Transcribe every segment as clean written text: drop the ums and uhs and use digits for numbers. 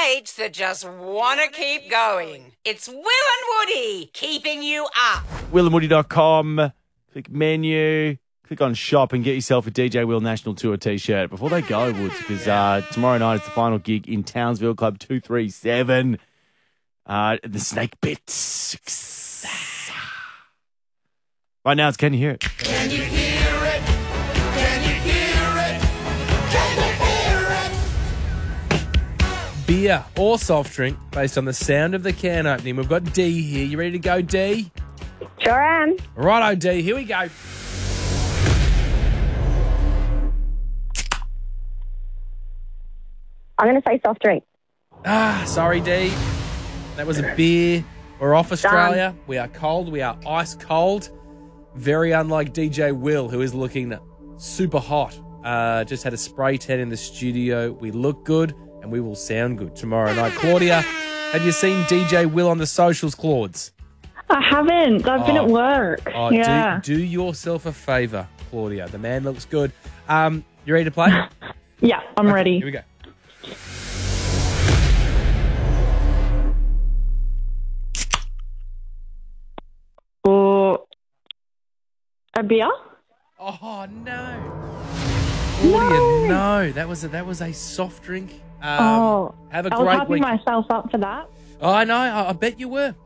mates that just want to keep going. It's Will and Woody keeping you up. WillandWoody.com. Click menu. Click on shop and get yourself a DJ Will National Tour t-shirt before they go, Woods, because tomorrow night is the final gig in Townsville Club 237. The Snake Bits. Right now it's Can You Hear It? Can you hear it? Can you hear it? Can you hear it? Beer or soft drink based on the sound of the can opening. We've got D here. You ready to go, D? Sure am. Righto, D. Here we go. I'm going to say soft drink. Sorry, D. That was a beer. We're off Australia. We are cold. We are ice cold. Very unlike DJ Will, who is looking super hot. Just had a spray tan in the studio. We look good and we will sound good tomorrow night. Claudia, have you seen DJ Will on the socials, Claudes? I haven't. I've been at work. Yeah. Do yourself a favour, Claudia. The man looks good. You ready to play? Yeah, I'm ready. Here we go. Or a beer? Oh no, Claudia! No, that was a soft drink. Have a I was great hyping week. myself up for that. Oh, I know. I bet you were.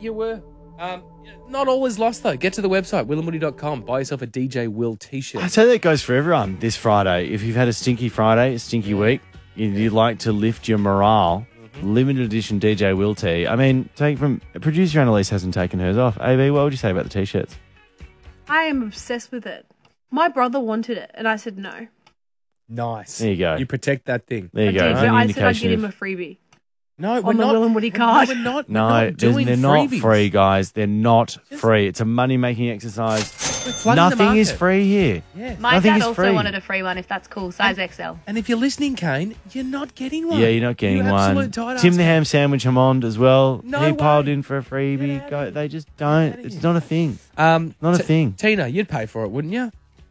Not all is lost though. Get to the website willandwoody.com. Buy yourself a DJ Will t-shirt. I tell you that goes for everyone this Friday. If you've had a stinky Friday, a stinky week, you'd like to lift your morale, limited edition DJ Will tee. I mean, take from producer Annalise hasn't taken hers off. AB, what would you say about the t-shirts? I am obsessed with it. My brother wanted it, and I said no. Nice. There you go. You protect that thing. There you go. But It's only I said I'd indication get him of- a freebie No, we're on the not. Will and Woody card. No, we're not. No, we're not doing they're not freebies. free, guys. They're not free. It's a money-making exercise. We're flooding the Nothing is market. free here. Yeah. My Nothing dad is also free. wanted a free one, if that's cool. Size XL. And if you're listening, Kane, you're not getting one. Yeah, you're not getting You one. absolute tight Tim ass. the Ham Sandwich Hammond as well. No he piled way. in for a Get freebie. out Go, of they just don't. Get out of It's here. not a thing. Not a thing. Tina, you'd pay for it, wouldn't you?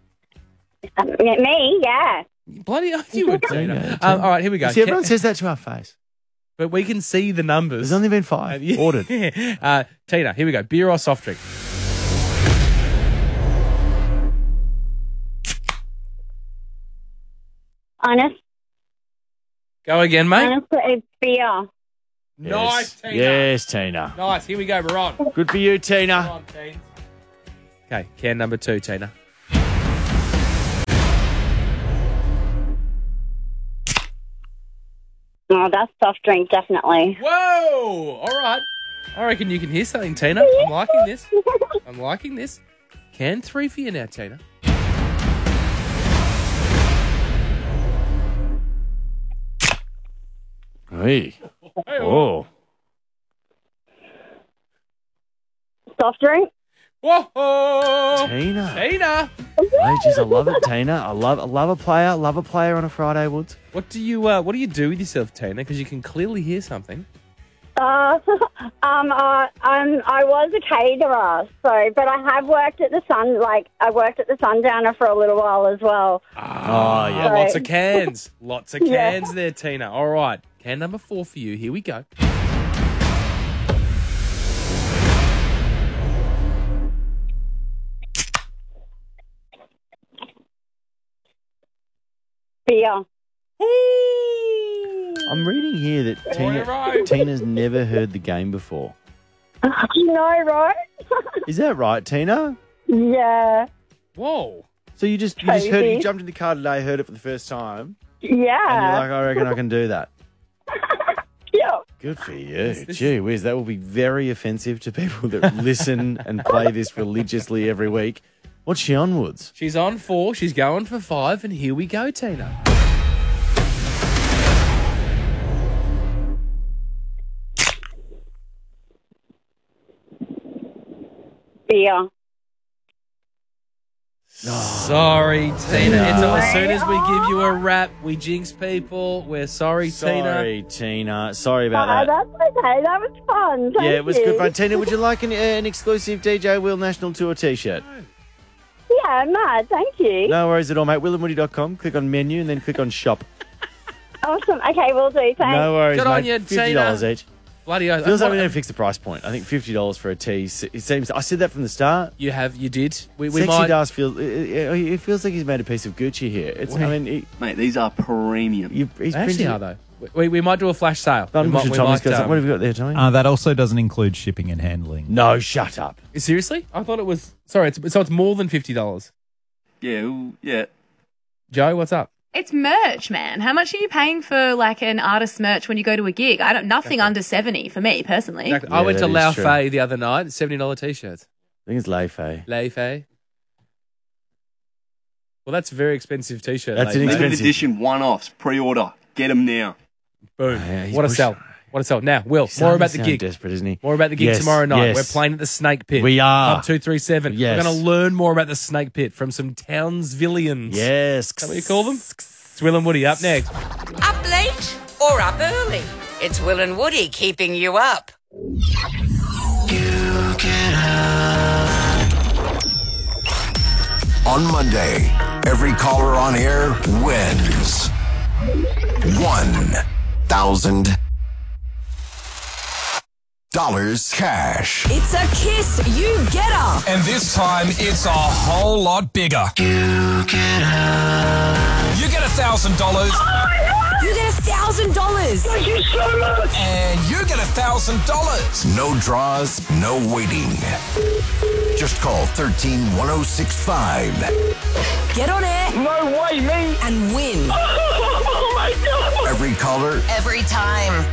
Me, yeah. Bloody oath you would, Tina. Yeah, All right, here we go. See, everyone says that to our face. But we can see the numbers. There's only been 5 Yeah. ordered. Tina, here we go. Beer or soft drink? Honest, Go again, mate. honestly, beer. Nice, Tina. Yes, Tina. Nice. Here we go. We're on. Good for you, We're Tina. on, teens. Okay, can number 2, Tina. Oh, that's soft drink, definitely. Whoa! All right. I reckon you can hear something, Tina. I'm liking this. I'm liking this. Can 3 for you now, Tina. Hey. Oh. Soft drink? Whoa! Tina. Tina! Hey, geez, I love it, Tina. I love a player. Love a player on a Friday, Woods. What do you do with yourself, Tina? Because you can clearly hear something. I was a caterer, but I have worked at the I worked at the Sundowner for a little while as well. Oh, yeah. Right. Lots of cans. Lots of Yeah. cans there, Tina. All right. Can number 4 for you. Here we go. Beer. I'm reading here that right. Tina's never heard the game before. No, right? Is that right, Tina? Yeah. Whoa. So you just Crazy. you jumped in the car today, heard it for the first time, Yeah. and you're like, I reckon I can do that. Yeah. Good for you. This- Gee whiz, that will be very offensive to people that listen and play this religiously every week. What's she on, Woods? She's on 4. She's going for 5. And here we go, Tina. Beer. Sorry, Tina. As soon as we give you a rap, we jinx people. We're sorry, Tina. Sorry, Tina. Sorry about that. That's okay. That was fun. Thank Yeah, it was you. good fun. Tina, would you like an exclusive DJ Will National Tour t-shirt? Yeah, mad. Thank you. No worries at all, mate. WillandWoody.com. Click on menu and then click on shop. Awesome. Okay, we'll do. Thanks. No worries, Good mate. on you, $50 Tina. each. Bloody oath. Feels like we need to fix the price point. I think $50 for a tee. It seems. I said that from the start. You did. We Sexy might. Das feels. It feels like he's made a piece of Gucci here. It's. I mean, Mate, these are premium. he's They actually printed. are, though. We might do a flash sale. What have you got there, Tommy? That also doesn't include shipping and handling. No, shut up. Seriously? I thought it was. Sorry, so it's more than $50. Yeah. Joe, what's up? It's merch, man. How much are you paying for like an artist's merch when you go to a gig? Nothing under 70 for me personally. Exactly. Yeah, I went to that Lao is true. Fei the other night. $70 t-shirts. I think it's Lei Fei. Lao Fei. Well, that's a very expensive t-shirt. That's Lao an Fei. expensive- Limited edition one-offs. Pre-order. Get them now. Boom. Yeah, he's What a pushed- sell. What a sell. Now, Will, He's more starting about to the sound gig. desperate, isn't he? More about the gig Yes, tomorrow night. yes. We're playing at the Snake Pit. We are. Pub 237. Yes. We're going to learn more about the Snake Pit from some Townsvillians. Yes. Is that what you call them? It's Will and Woody up next. Up late or up early? It's Will and Woody keeping you up. On Monday, every caller on air wins $1,000 cash. It's a Kiss You Getter. And this time, it's a whole lot bigger. You get $1,000. You get $1,000. Thank you so much. And you get $1,000. No draws, no waiting. Just call 131065. Get on air. No way, me. And win. Oh my God. Every caller, Every time.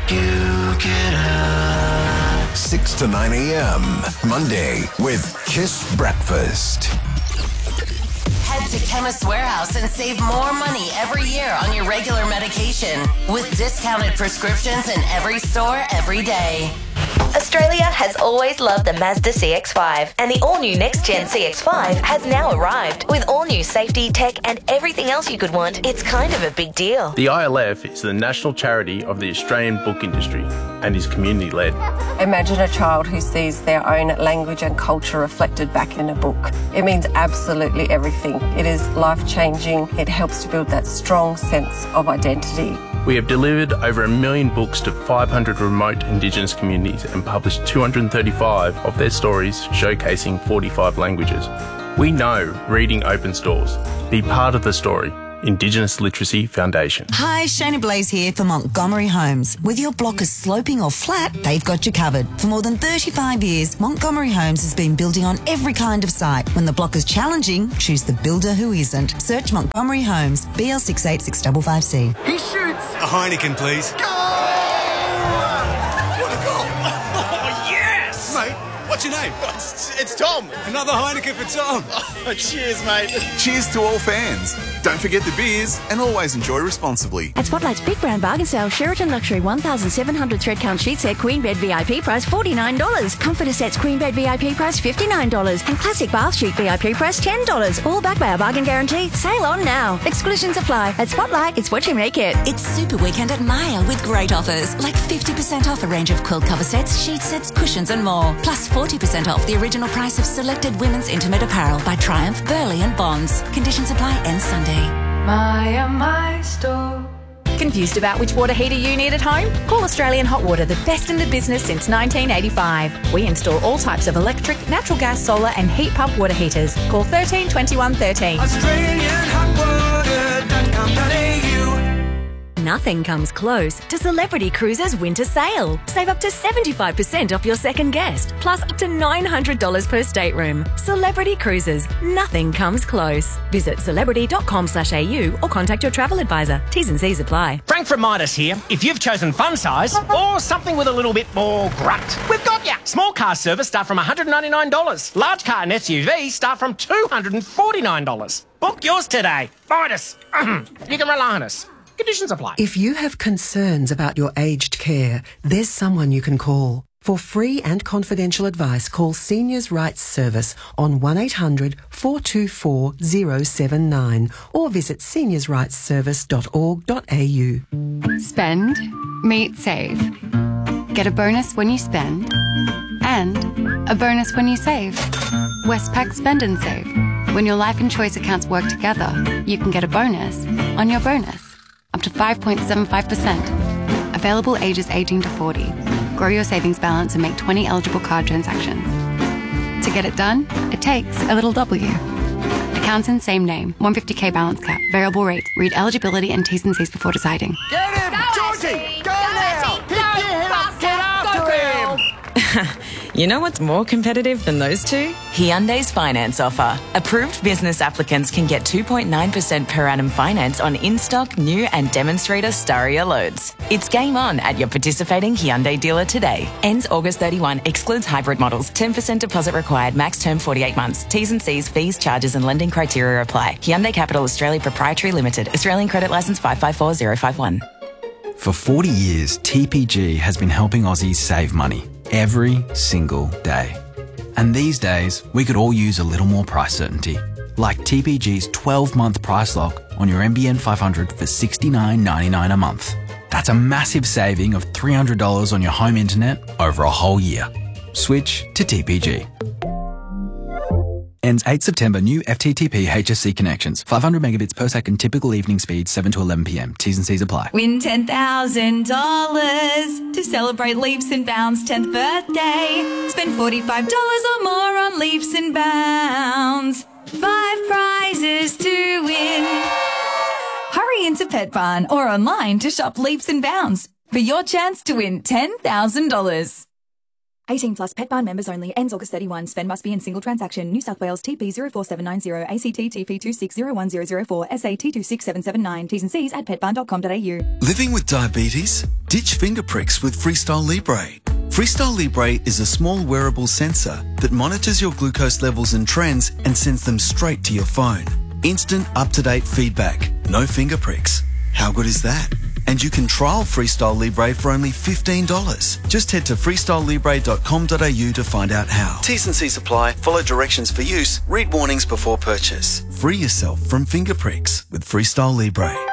6 to 9 a.m. Monday with Kiss Breakfast. Head to Chemist Warehouse and save more money every year on your regular medication with discounted prescriptions in every store every day. Australia has always loved the Mazda CX-5, and the all-new next-gen CX-5 has now arrived. With all-new safety, tech, and everything else you could want, it's kind of a big deal. The ILF is the national charity of the Australian book industry and is community-led. Imagine a child who sees their own language and culture reflected back in a book. It means absolutely everything. It is life-changing. It helps to build that strong sense of identity. We have delivered over 1 million books to 500 remote Indigenous communities and published 235 of their stories showcasing 45 languages. We know reading opens doors. Be part of the story. Indigenous Literacy Foundation. Hi, Shayna Blaze here for Montgomery Homes. Whether your block is sloping or flat, they've got you covered. For more than 35 years, Montgomery Homes has been building on every kind of site. When the block is challenging, choose the builder who isn't. Search Montgomery Homes, BL68655C. He shoots! A Heineken, please. What a goal! Oh, yes! Mate, what's your name? It's Tom. Another Heineken for Tom. Oh, cheers, mate. Cheers to all fans. Don't forget the beers and always enjoy responsibly. At Spotlight's Big Brand Bargain Sale, Sheraton Luxury 1,700 thread count sheet set Queen Bed VIP price $49. Comforter sets Queen Bed VIP price $59. And Classic Bath Sheet VIP price $10. All backed by our bargain guarantee. Sale on now. Exclusions apply. At Spotlight, it's what you make it. It's Super Weekend at Maya with great offers, like 50% off a range of quilt cover sets, sheet sets, cushions and more. Plus 40% off the original price of selected women's intimate apparel by Triumph, Burley and Bonds. Conditions apply end Sunday. My store. Confused about which water heater you need at home? Call Australian Hot Water, the best in the business since 1985. We install all types of electric, natural gas, solar and heat pump water heaters. Call 13 21 13. AustralianHotWater.com.au. Nothing comes close to Celebrity Cruises Winter Sale. Save up to 75% off your second guest, plus up to $900 per stateroom. Celebrity Cruises. Nothing comes close. Visit celebrity.com/au or contact your travel advisor. T's and C's apply. Frank from Midas here. If you've chosen fun size or something with a little bit more grunt, we've got ya. Small car service start from $199. Large car and SUV start from $249. Book yours today. Midas. You can rely on us. Conditions apply. If you have concerns about your aged care, there's someone you can call. For free and confidential advice, call Seniors Rights Service on 1-800-424-079 or visit seniorsrightsservice.org.au. Spend, meet, save. Get a bonus when you spend and a bonus when you save. Westpac Spend and Save. When your life and choice accounts work together, you can get a bonus on your bonus. up to 5.75%. Available ages 18 to 40. Grow your savings balance and make 20 eligible card transactions. To get it done, it takes a little W. Accounts in same name. 150k balance cap. Variable rate. Read eligibility and T's and C's before deciding. Get him! Georgie! Go now! Pick him up! Get after him! You know what's more competitive than those two? Hyundai's finance offer. Approved business applicants can get 2.9% per annum finance on in-stock, new and demonstrator Staria loads. It's game on at your participating Hyundai dealer today. Ends August 31. Excludes hybrid models. 10% deposit required. Max term 48 months. T's and C's, fees, charges and lending criteria apply. Hyundai Capital Australia Proprietary Limited. Australian Credit Licence 554051. For 40 years, TPG has been helping Aussies save money every single day. And these days, we could all use a little more price certainty. Like TPG's 12-month price lock on your NBN 500 for $69.99 a month. That's a massive saving of $300 on your home internet over a whole year. Switch to TPG. Ends 8 September. New FTTP HSC connections. 500 megabits per second. Typical evening speed 7 to 11 p.m. T's and C's apply. Win $10,000 to celebrate Leaps and Bounds 10th birthday. Spend $45 or more on Leaps and Bounds. 5 prizes to win. Hurry into Pet Barn or online to shop Leaps and Bounds for your chance to win $10,000. 18 plus Pet Barn members only. Ends August 31. Spend must be in single transaction. New South Wales TP 04790. ACT TP 260104. SA T26779. T's and C's at petbarn.com.au. Living with diabetes? Ditch finger pricks with Freestyle Libre. Freestyle Libre is a small wearable sensor that monitors your glucose levels and trends and sends them straight to your phone. Instant, up-to-date feedback. No finger pricks. How good is that? And you can trial Freestyle Libre for only $15. Just head to freestylelibre.com.au to find out how. T's and C's apply. Follow directions for use. Read warnings before purchase. Free yourself from finger pricks with Freestyle Libre.